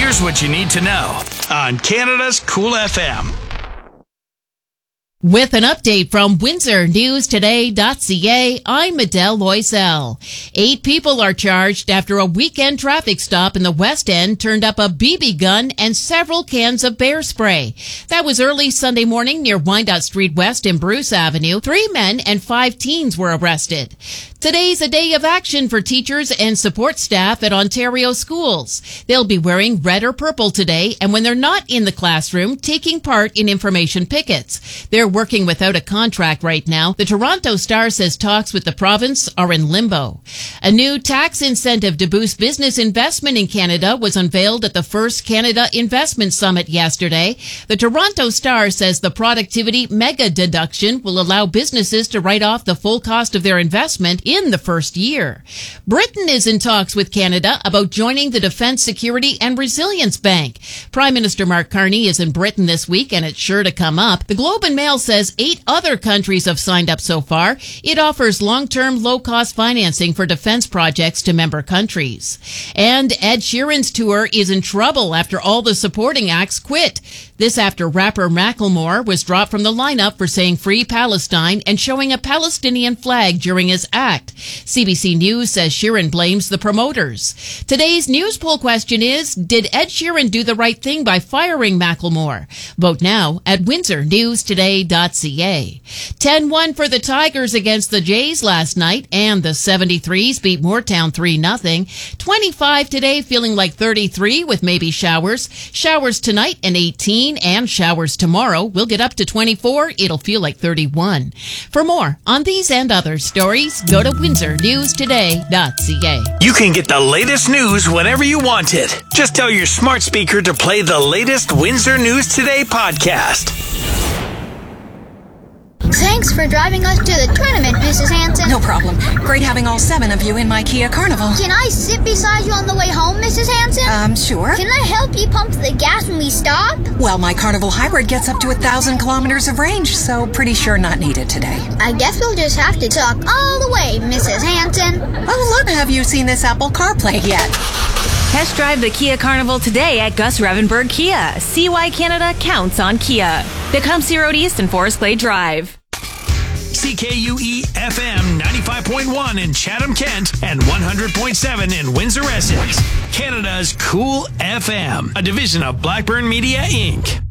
Here's what you need to know on Canada's Cool FM. With an update from WindsorNewsToday.ca, I'm Adele Loisel. 8 people are charged after a weekend traffic stop in the West End turned up a BB gun and several cans of bear spray. That was early Sunday morning near Wyandotte Street West and Bruce Avenue. 3 men and 5 teens were arrested. Today's a day of action for teachers and support staff at Ontario schools. They'll be wearing red or purple today, and when they're not in the classroom, taking part in information pickets. They're working without a contract right now. The Toronto Star says talks with the province are in limbo. A new tax incentive to boost business investment in Canada was unveiled at the first Canada Investment Summit yesterday. The Toronto Star says the productivity mega deduction will allow businesses to write off the full cost of their investment in the first year. Britain is in talks with Canada about joining the Defence Security and Resilience Bank. Prime Minister Mark Carney is in Britain this week, and it's sure to come up. The Globe and Mail says 8 other countries have signed up so far. It offers long-term, low-cost financing for defense projects to member countries. And Ed Sheeran's tour is in trouble after all the supporting acts quit. This after rapper Macklemore was dropped from the lineup for saying Free Palestine and showing a Palestinian flag during his act. CBC News says Sheeran blames the promoters. Today's news poll question is, did Ed Sheeran do the right thing by firing Macklemore? Vote now at WindsorNewsToday.ca. 10-1 for the Tigers against the Jays last night, and the 73s beat Moortown 3-0. 25 today, feeling like 33 with maybe showers. Showers tonight and 18, and showers tomorrow. We'll get up to 24. It'll feel like 31. For more on these and other stories, go to WindsorNewsToday.ca. You can get the latest news whenever you want it. Just tell your smart speaker to play the latest Windsor News Today podcast. Thanks for driving us to the tournament, Mrs. Hanson. No problem. Great having all 7 of you in my Kia Carnival. Can I sit beside you on the way home, Mrs. Hanson? Sure. Can I help you pump the gas when we stop? Well, my Carnival Hybrid gets up to 1,000 kilometers of range, so pretty sure not needed today. I guess we'll just have to talk all the way, Mrs. Hanson. Oh, look, have you seen this Apple CarPlay yet? Test drive the Kia Carnival today at Gus Revenberg Kia. See why Canada counts on Kia. The Tecumseh Road East and Forest Glade Drive. CKUE FM 95.1 in Chatham-Kent and 100.7 in Windsor, Essex. Canada's Cool FM, a division of Blackburn Media, Inc.